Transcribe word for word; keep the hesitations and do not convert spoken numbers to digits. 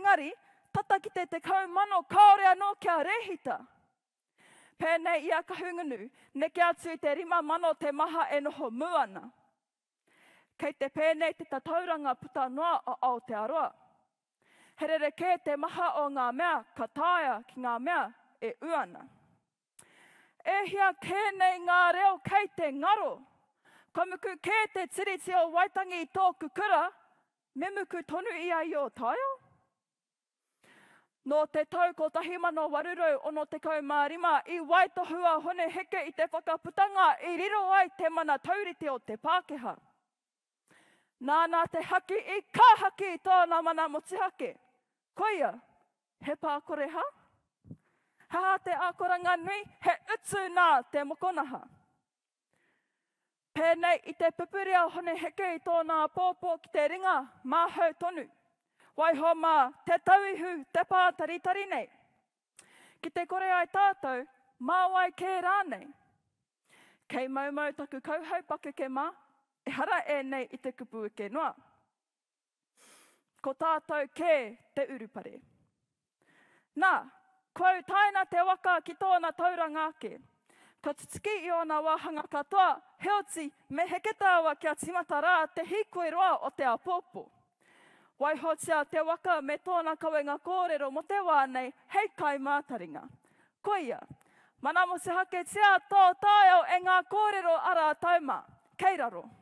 Engari, tata ki te te kaumano kaore anō kia rehita. Pēnei ia ka hungunu, neke atu te rima mano te maha e noho muana. Kei te pēnei te tatauranga puta noa o Aotearoa. Herere kē te maha o ngā mea, ka tāia ki ngā mea e uana. E hia kēnei ngā reo kei te ngaro. Kamuku kē te tiriti o Waitangi i tōku kura, me muku tonu ia i o taio. No te tau ko tahimano warurau o no te kaumārima, i waitohua hone heke i te whakaputanga i riro ai te mana taurite o te Pākehā. Nāna te haki i ka haki i tōna mana motihake. Koia, he pākore ha? Haha te ākoranga nui, he utu nā te mokonaha. Pēnei i te pupuria hone heke i tōna pōpō ki te ringa, māhau tonu. Waiho mā, te tauihu, te pātaritari nei. Ki te kore ai tātou, māwai kē rānei. Kei maumau taku kauhau paku ke mā, e hara e nei i te kupu ke noa. Ko tātou kē te urupare. Nā, kou taina te waka ki tōna tauranga ake. Ka tutiki i ona wāhanga katoa, heoti me heketawa kia timata rā te hikoi roa o te apōpō. Waihotia te waka me tōna kawenga kōrero mo te wānei, hei kai mātaringa. Koia, mana mo se hake tia tō tāio e ngā kōrero ara tauma. Kei raro.